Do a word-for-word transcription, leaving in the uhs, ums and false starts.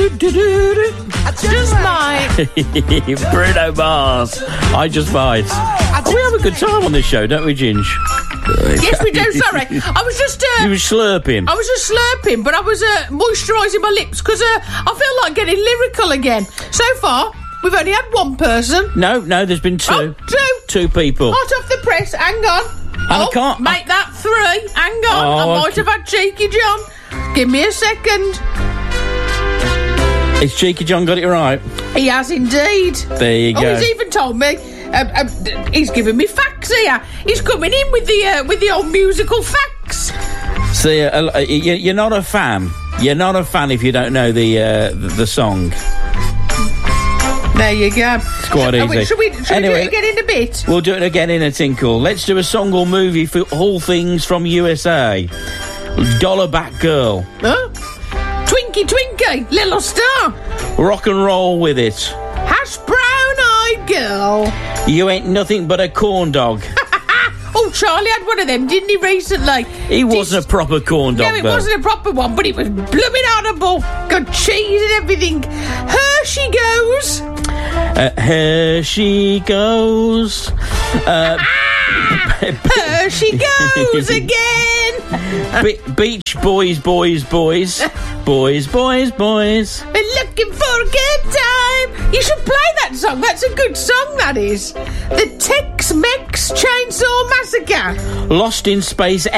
do, do, do, do. I just might. Bruno Mars. I just might. Oh, we have a good time on this show, don't we, Ginge? Yes, we do. Sorry, I was just. Uh, you were slurping. I was just slurping, but I was uh, moisturising my lips because uh, I feel like getting lyrical again. So far, we've only had one person. No, no, there's been two. Oh, two. Two people. Hot off the press. Hang on. And oh, I can't. Make I... that three. Hang on. Oh, I might okay. have had Cheeky John. Give me a second. It's Cheeky John got it right. He has indeed. There you oh, go. He's even told me. Um, um, he's giving me facts here. He's coming in with the uh, with the old musical facts. See, uh, you're not a fan. You're not a fan if you don't know the uh, the song. There you go. It's quite uh, easy. Should we, should anyway, we do it again in a bit? We'll do it again in a tinkle. Let's do a song or movie for all things from U S A. Dollar Back Girl. Huh? Twinkie Twinkie, little star. Rock and roll with it. Hash brown-eyed girl. You ain't nothing but a corn dog. Oh, Charlie had one of them, didn't he, recently? He wasn't a proper corn dog, No, it though. wasn't a proper one, but it was blooming audible. Got cheese and everything. Here she goes. Uh, here she goes. Uh, Here she goes again. Be- Beach Boys, boys, boys. Boys, boys, boys. Looking for a good time. You should play that song. That's a good song, that is. The Tex-Mex Chainsaw Massacre. Lost in Space